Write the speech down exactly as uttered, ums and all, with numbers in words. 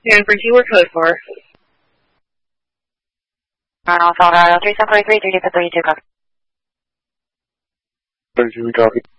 Stanford, you were code for. Alpha, three seven four three, three two copy. thirty-two, we copy.